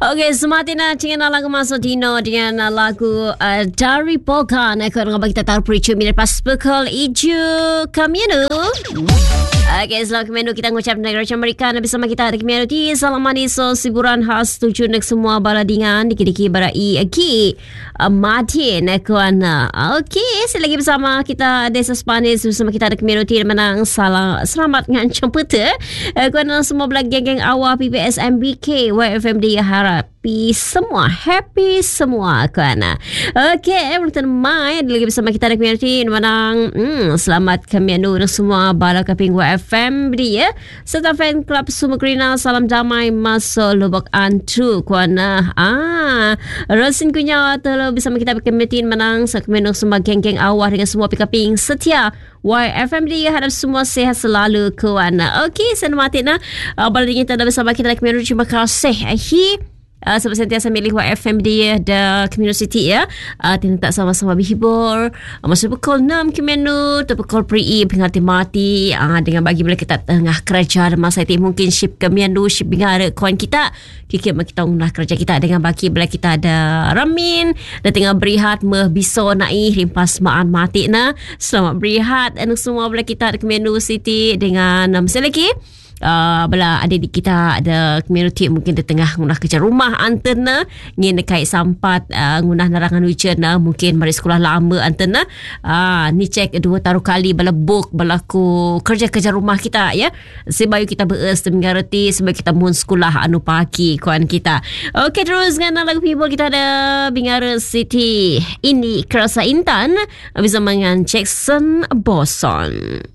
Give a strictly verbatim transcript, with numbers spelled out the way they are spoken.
Okey, sematin na dengan lagu masuk Dino dengan lagu uh, dari Polkan. Aku nak bagi kita tahu pericu minit pas pukul ijo Kamino. Okey, selamat Kamino kita ngucap negara Amerika na bersama kita ada Kamino di Salam Manis so siburan khas tujuh nak semua baladingan dikit-dikit barai aki uh, Martin aku ana. Okey, saya lagi bersama kita Desa Spanish bersama kita ada Kamino di menang salam selamat dengan cempeta. Aku ana semua belah geng-geng awal P P S M B K Y F M D harapi semua happy semua kana. Okey, menonton mai lagi bersama kita ada community menang hmm, selamat kami anu semua bala kaping Y F M dia serta fan club semua kerana salam damai masuk Lubuk Antu kana. Ah, Rosin kunya telo bersama kita community menang sekmen semua geng-geng awal dengan semua pikaping setia Y F M dia harap semua sehat selalu kana. Okey, selamat na uh, bala kita ada bersama kita community terima kasih. Hi Uh, sebab sentiasa milih Y F M dia ada community ya. Uh, kita tak sama-sama berhibur. Uh, masa pukul enam ke menu, tu pukul pre-e pengerti mati. Uh, dengan bagi bila kita tengah kerja masa itu mungkin ship ke menu, ship dengan kawan kita. Kikir kita undah kerja kita dengan bagi bila kita ada ramin dan tengah berehat meh biso naik rimpas maan mati na. Selamat berehat anu semua bila kita ada menu city dengan um, sekali lagi. Uh, bala adik kita ada community mungkin di tengah ngunah kerja rumah antena ngin dekat sampat uh, ngunah narangan hujan uh, mungkin mari sekolah lama antena uh, ni cek dua taruh kali bala book balaku kerja-kerja rumah kita ya sebayu kita beres mengerti sebab kita mun sekolah anu pagi kawan kita. Okey, terus dengan lagu people kita ada Bingara City ini Kerasa Intan bersama dengan Jackson Boson.